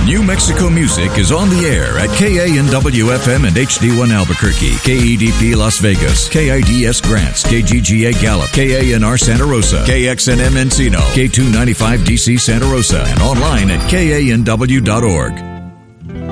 New Mexico music is on the air at KANW-FM and HD1 Albuquerque, KEDP Las Vegas, KIDS Grants, KGGA Gallup, KANR Santa Rosa, KXNM Encino, K295 DC Santa Rosa, and online at KANW.org.